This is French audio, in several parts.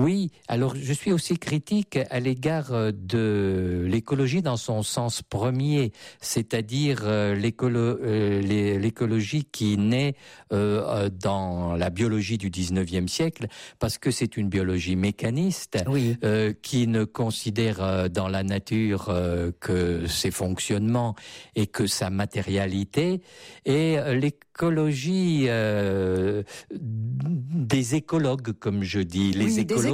Oui, alors je suis aussi critique à l'égard de l'écologie dans son sens premier, c'est-à-dire l'écologie qui naît dans la biologie du 19e siècle, parce que c'est une biologie mécaniste, Oui. Qui ne considère dans la nature que ses fonctionnements et que sa matérialité, et l'écologie des écologues, comme je dis. Les écologues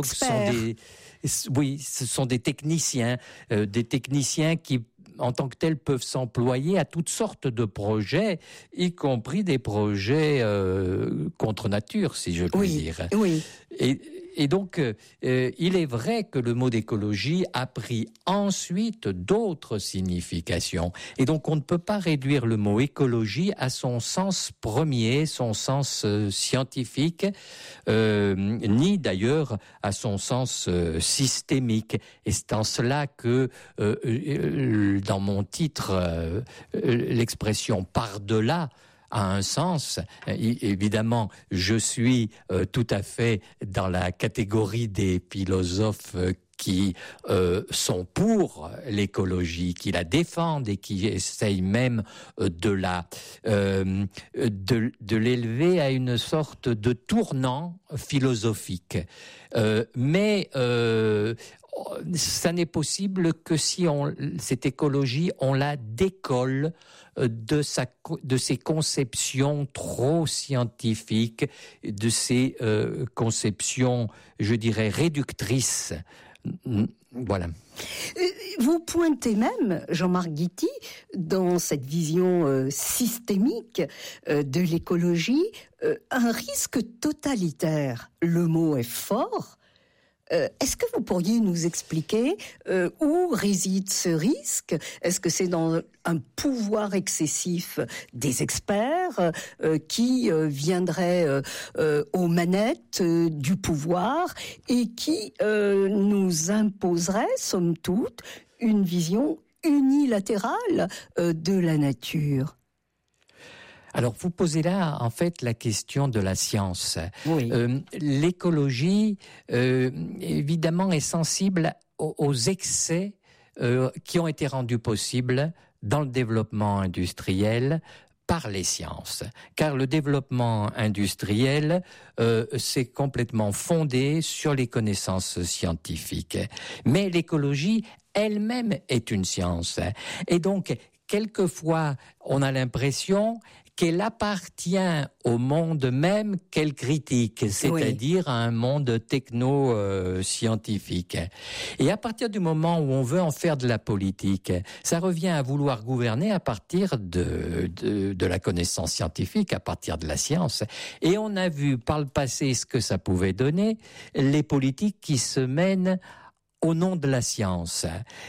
ce sont des techniciens qui, en tant que tels, peuvent s'employer à toutes sortes de projets, y compris des projets contre nature, si je puis dire. Oui. Et donc, il est vrai que le mot d'écologie a pris ensuite d'autres significations. Et donc, on ne peut pas réduire le mot écologie à son sens premier, son sens scientifique, ni d'ailleurs à son sens systémique. Et c'est en cela que, dans mon titre, l'expression « par-delà » a un sens. Évidemment, je suis tout à fait dans la catégorie des philosophes qui sont pour l'écologie, qui la défendent et qui essayent même de l'élever à une sorte de tournant philosophique. Mais ça n'est possible que si cette écologie, on la décolle de ses conceptions trop scientifiques, de ses conceptions, je dirais, réductrices. Voilà. Vous pointez même, Jean-Marc Guitty, dans cette vision systémique de l'écologie, un risque totalitaire. Le mot est fort. Est-ce que vous pourriez nous expliquer où réside ce risque ? Est-ce que c'est dans un pouvoir excessif des experts qui viendraient aux manettes du pouvoir et qui nous imposeraient, somme toute, une vision unilatérale de la nature ? Alors, vous posez là, en fait, la question de la science. Oui. L'écologie, évidemment, est sensible aux excès qui ont été rendus possibles dans le développement industriel par les sciences. Car le développement industriel s'est complètement fondé sur les connaissances scientifiques. Mais l'écologie elle-même est une science. Et donc, quelquefois, on a l'impression qu'elle appartient au monde même qu'elle critique, c'est-à-dire à un monde techno-scientifique. Et à partir du moment où on veut en faire de la politique, ça revient à vouloir gouverner à partir de la connaissance scientifique, à partir de la science. Et on a vu par le passé ce que ça pouvait donner, les politiques qui se mènent au nom de la science.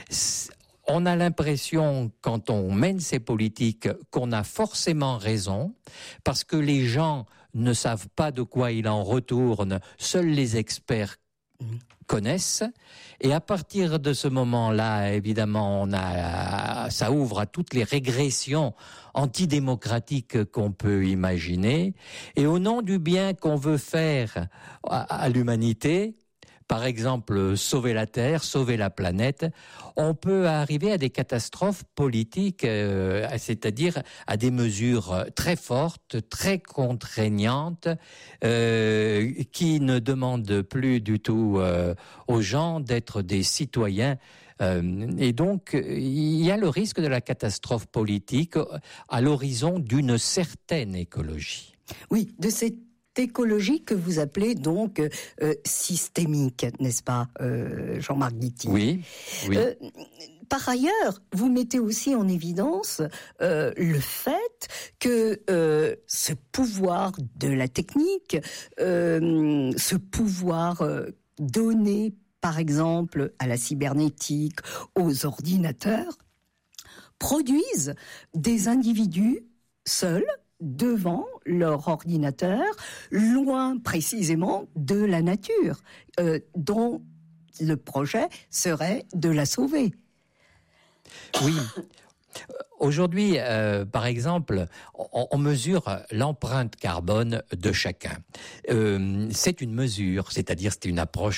On a l'impression, quand on mène ces politiques, qu'on a forcément raison, parce que les gens ne savent pas de quoi il en retourne, seuls les experts connaissent. Et à partir de ce moment-là, évidemment, ça ouvre à toutes les régressions antidémocratiques qu'on peut imaginer. Et au nom du bien qu'on veut faire à l'humanité, par exemple, sauver la Terre, sauver la planète, on peut arriver à des catastrophes politiques, c'est-à-dire à des mesures très fortes, très contraignantes, qui ne demandent plus du tout aux gens d'être des citoyens. Et donc, il y a le risque de la catastrophe politique à l'horizon d'une certaine écologie. Oui, de cette écologie que vous appelez donc systémique, n'est-ce pas, Jean-Marc Guitty ? Oui. Par ailleurs, vous mettez aussi en évidence le fait que ce pouvoir de la technique, ce pouvoir donné, par exemple, à la cybernétique, aux ordinateurs, produisent des individus seuls, devant leur ordinateur, loin précisément de la nature, dont le projet serait de la sauver. Oui. Aujourd'hui, par exemple, on mesure l'empreinte carbone de chacun. C'est une mesure, c'est-à-dire c'est une approche